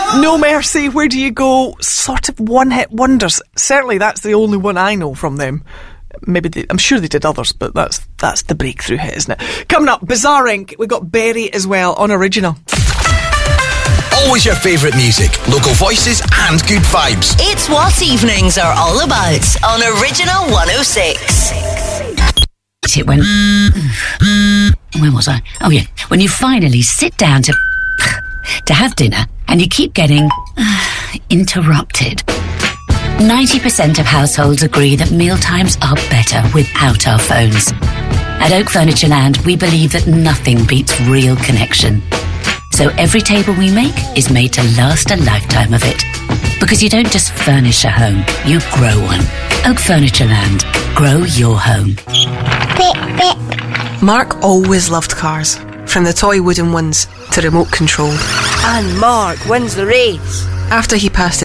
No Mercy, Where Do You Go? Sort of one-hit wonders. Certainly that's the only one I know from them. Maybe I'm sure they did others, but that's the breakthrough hit, isn't it? Coming up, Bizarre Inc. We got Berry as well on Original. Always your favourite music, local voices and good vibes. It's what evenings are all about on Original 106. Where was I? Oh yeah, when you finally sit down to have dinner and you keep getting interrupted. 90% of households agree that mealtimes are better without our phones. At Oak Furnitureland, we believe that nothing beats real connection. So every table we make is made to last a lifetime of it. Because you don't just furnish a home, you grow one. Oak Furnitureland. Grow your home. Beep, beep. Mark always loved cars. From the toy wooden ones to remote control. And Mark wins the race. After he passed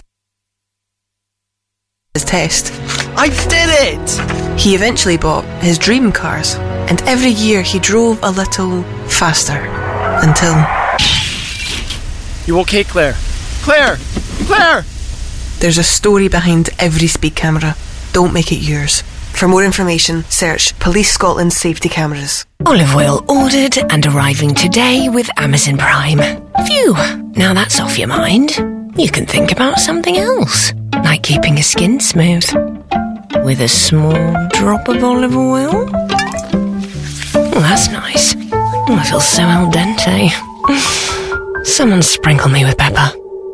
his test, I did it! He eventually bought his dream cars. And every year he drove a little faster. Until... You okay, Claire? Claire! Claire! There's a story behind every speed camera. Don't make it yours. For more information, search Police Scotland Safety Cameras. Olive oil ordered and arriving today with Amazon Prime. Phew, now that's off your mind. You can think about something else, like keeping your skin smooth. With a small drop of olive oil. Oh, that's nice. Oh, I feel so al dente. Someone sprinkle me with pepper.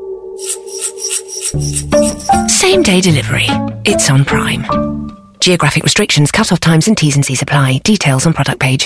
Same day delivery. It's on Prime. Geographic restrictions, cut-off times and T's and C's apply. Details on product page.